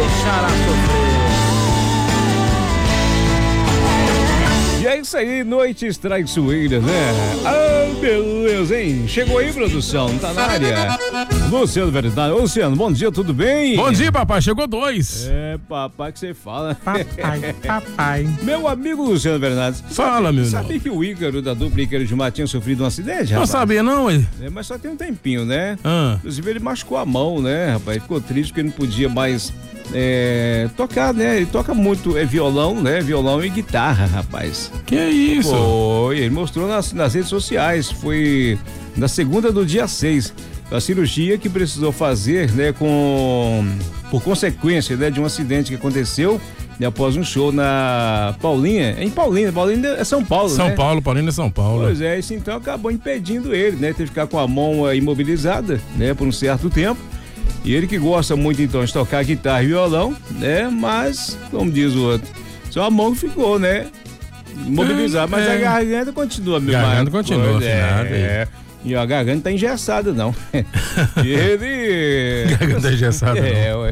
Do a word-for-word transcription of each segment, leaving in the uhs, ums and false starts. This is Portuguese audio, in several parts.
deixará sofrer. E é isso aí, noites traiçoeiras, né? Ah, beleza, hein? Chegou aí, produção, tá na área. Luciano Verdade. Ô, Luciano, bom dia, tudo bem? Bom dia, papai, chegou dois. É, papai que você fala. Papai, papai. Meu amigo Luciano Bernardes. Fala, meu Sabia irmão. que o Ícaro da dupla Ícaro Gilmar tinha sofrido um acidente, Não rapaz? sabia não, ué? É, mas só tem um tempinho, né? Ah. Inclusive ele machucou a mão, né, rapaz? Ficou triste porque não podia mais é, tocar, né? Ele toca muito, é violão, né? Violão e guitarra, rapaz. Que isso? Foi, ele mostrou nas, nas redes sociais. Foi na segunda do dia seis. A cirurgia que precisou fazer, né, com por consequência, né, de um acidente que aconteceu, né, após um show na Paulinha, em Paulinha, Paulinha é São Paulo, São né? Paulo, Paulina é São Paulo. Pois é, isso então acabou impedindo ele, né, teve que ficar com a mão uh, imobilizada, né, por um certo tempo. E ele que gosta muito então de tocar guitarra e violão, né, mas, como diz o outro, só a mão ficou, né, imobilizada, mas é. a garganta continua, meu Garganta irmão. continua, Pois afinada, é, é. E a garganta tá engessada, não. E ele... Garganta engessada, é, não. ué.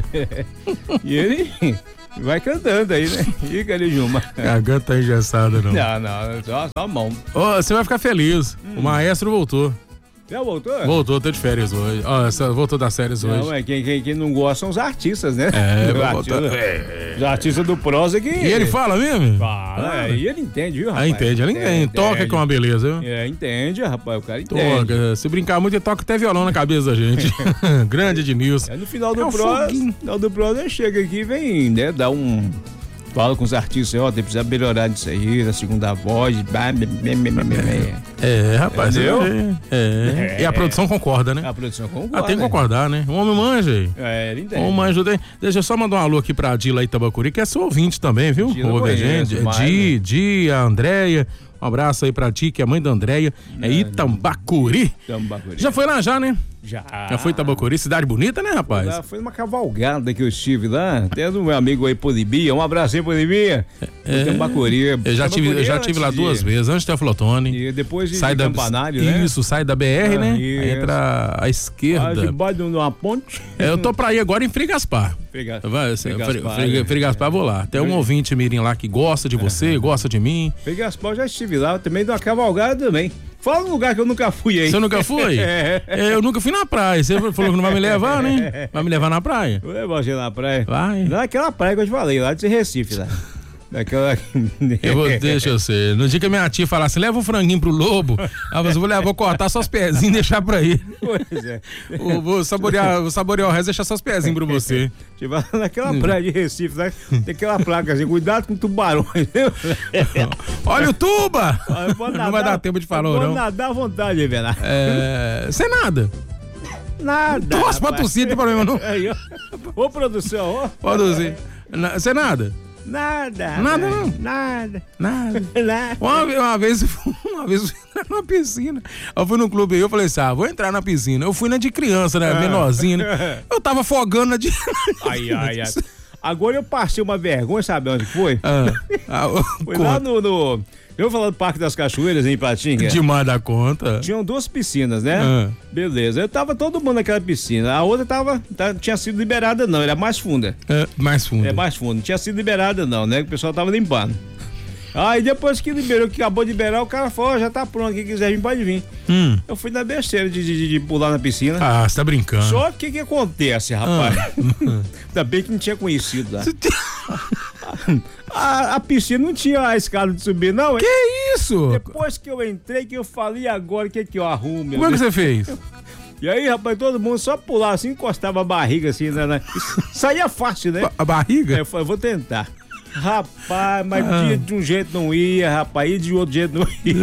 E ele vai cantando aí, né? Fica ali, Juma. Garganta engessada, não. Não, não, só, só a mão. Ô, você vai ficar feliz. Hum. O maestro voltou. Já voltou? Voltou, tô de férias hoje. Ó, essa- voltou das férias hoje. Não, é, quem, quem, quem não gosta são os artistas, né? É, os, vou artistas, voltar. os artistas do prosa que... E ele fala mesmo? Fala, é, e ele entende, viu, rapaz? Ah, entende, ele entende. Toca com uma beleza, viu? É, entende, rapaz, o cara entende. Toca. Se brincar muito, ele toca até violão na cabeça da gente. Grande Ednilson. É, no final do É um prosa, foguinho. no final do prosa, ele chega aqui e vem, né, dar um... Fala com os artistas, ó, tem precisa melhorar disso aí, da segunda voz, blá, blá, blá, blá, blá, blá. É, rapaz. Entendeu? É, é. É. E a produção concorda, né? A produção concorda. Ah, tem que concordar, né? O homem manja aí. É, ele entende. O homem manja. tem- Deixa eu só mandar um alô aqui pra Dila Itabacuri, que é seu ouvinte também, viu? Dila Ouve a conheço gente. mais, Di, né? Di, a Andréia. Um abraço aí pra Ti, que é mãe da Andréia. É Itambacuri. Tambacuri. Já foi lá já, né? Já. Já foi Itabacuri. Cidade bonita, né, rapaz? Lá foi uma cavalgada que eu estive lá, até do meu amigo aí, Polibia. Um abraço aí, Polibia. É. Tambacuri. Eu já tive, eu já Tambacuri tive lá antes de- duas vezes, antes da Flotone. E depois de, Sai de da Campanário, né? Isso, sai da B R, Ah, né? isso. Aí entra à Ah, esquerda. debaixo de uma ponte. É, eu tô pra ir agora em Frei Gaspar. Pegar. Vai, assim, Frei Frei, Gaspar, Frei- é. Frei Gaspar, vou lá. Tem um ouvinte mirim lá que gosta de você, gosta de mim. Peguei as pau, já estive lá, também de uma cavalgada também. Fala um lugar que eu nunca fui aí. Você nunca foi? É. É, eu nunca fui na praia. Você falou que não vai me levar, né? Vai me levar na praia? Vou levar você na praia. Vai. Naquela praia que eu te falei, lá de Recife, lá. Daquela... Eu vou, deixa eu ser. No dia que a minha tia falar assim, leva um franguinho pro lobo, ela falou assim, vou levar, vou cortar só os pezinhos e deixar pra ele. Pois é. Vou, vou saborear, vou saborear o resto e deixar só os pezinhos pra você. Tipo, naquela praia de Recife, né? Tem aquela placa assim, cuidado com tubarões, viu? Olha o tuba! Olha, pode Não vai dar tempo de falar, pode não. nadar à vontade, Renato. É. Sem nada. Nada. Torce pra rapaz. tossir, não tem problema não. Aí, ó. Ô, produção, ó. Pode usar. Na- Sem nada. Nada. Nada, rapaz. não. Nada. Nada. Nada. Uma, ve- uma vez, uma vez eu fui entrar numa piscina. Eu fui no clube aí, eu falei assim, ah, vou entrar na piscina. Eu fui na de criança, né? Menorzinha, né? Eu tava afogando na de... Ai, ai, ai. Agora eu passei uma vergonha, sabe onde foi? Ah, ah, Foi lá no, no... Eu falando do Parque das Cachoeiras, em Patinga. demais da conta. Tinham duas piscinas, né? Ah. Beleza. Eu tava todo mundo naquela piscina. A outra tava, tá, tinha sido liberada não, era mais funda. É, mais fundo. É mais funda. Não tinha sido liberada não, né? O pessoal tava limpando. Aí depois que liberou, que acabou de liberar, o cara falou, ó, já tá pronto, quem quiser vir pode vir. Hum. Eu fui na besteira de, de, de pular na piscina. Ah, você tá brincando. Só que o que acontece, rapaz? Ah. Ainda bem que não tinha conhecido lá. A, a piscina não tinha a escada de subir, não. hein? Que isso? Depois que eu entrei, que eu falei agora, o que que eu arrumo, meu Como é que Deus? você fez? E aí, rapaz, todo mundo só pulava assim, encostava a barriga assim, né? né? Saía fácil, né? A barriga? Aí eu falei, vou tentar. Rapaz, mas Ah. de, de um jeito não ia, rapaz, e de outro jeito não ia.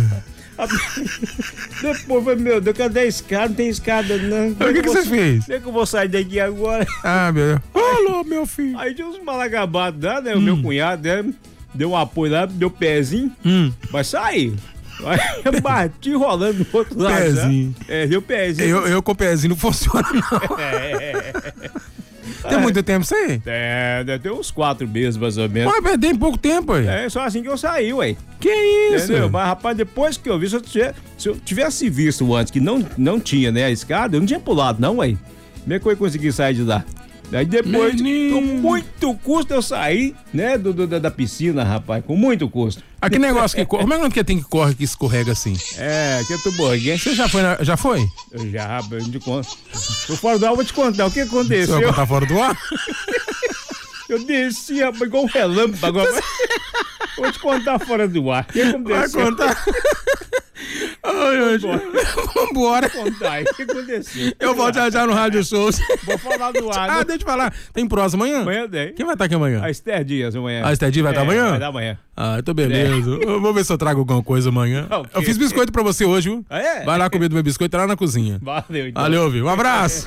Depois eu falei, meu Deus, cadê a escada? Não tem escada, não. O que que você fez? Como é que eu vou sair daqui agora? Ah, meu Deus. Alô, meu filho. Aí tinha uns malagabados lá, né? O meu cunhado, né? Deu um apoio lá, deu pezinho, Hum. mas saiu. Aí eu bati rolando no outro lado. Pezinho. né? É, deu pezinho. Eu, eu com o pezinho não funciona, não. É, Tem muito tempo isso aí? é, deve ter uns quatro meses, mais ou menos. Mas perder em pouco tempo, aí. É só assim que eu saí, ué. Que isso? Entendeu? Mas, rapaz, depois que eu vi, se eu, tivesse, se eu tivesse visto antes que não, não tinha, né, a escada, eu não tinha pulado, não, ué. Como é que eu ia conseguir sair de lá? Aí depois, Menino. com muito custo, eu saí, né, do, do, da piscina, rapaz, com muito custo. Aqui negócio que corre. Como é que é que tem que corre que escorrega assim? É, que é tuborguinha. Você já foi? Na, já foi? Eu já, rapaz, eu te conto. Tô fora do ar, vou te contar o que aconteceu. Você vai contar fora do ar? Eu desci, rapaz, igual um relâmpago. Vou te contar fora do ar. O que aconteceu? Vai contar. Ai, vambora. Vou contar aí. O que aconteceu? Eu volto já já no Rádio Shows. Vou falar do ar. Ah, né? deixa eu falar. Tem prosa amanhã? Amanhã tem. Quem vai estar aqui amanhã? A Esther Dias amanhã. A Esther Dias vai é, estar amanhã? Vai dar amanhã. Ah, então beleza. É. Eu vou ver se eu trago alguma coisa amanhã. Okay. Eu fiz biscoito pra você hoje, viu? Ah, é? Vai lá comer do meu biscoito, tá lá na cozinha. Valeu, então. Valeu, viu? Um abraço.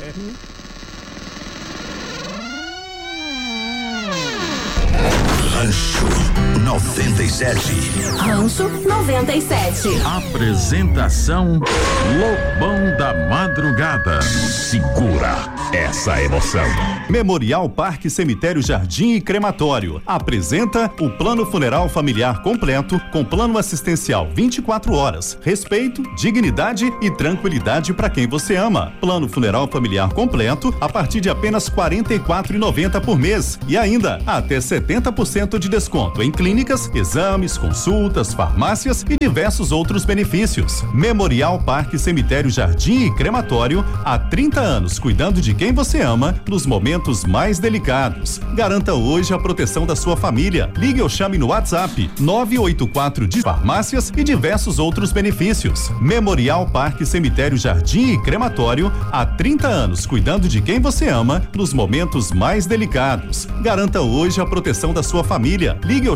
Rancho noventa e sete. Rancho noventa e sete. Apresentação Lobão da Madrugada. Segura essa emoção. Memorial Parque Cemitério Jardim e Crematório apresenta o Plano Funeral Familiar Completo com plano assistencial vinte e quatro horas, respeito, dignidade e tranquilidade para quem você ama. Plano Funeral Familiar Completo a partir de apenas quarenta e quatro reais e noventa centavos por mês e ainda até setenta por cento de desconto em clínicas, exames, consultas, farmácias e diversos outros benefícios. Memorial Parque Cemitério Jardim e Crematório há trinta anos cuidando de quem você ama nos momentos mais delicados. Garanta hoje a proteção da sua família. Ligue ou chame no WhatsApp nove oito quatro de farmácias e diversos outros benefícios. Memorial Parque Cemitério Jardim e Crematório há trinta anos cuidando de quem você ama nos momentos mais delicados. Garanta hoje a proteção da sua família. Ligue ou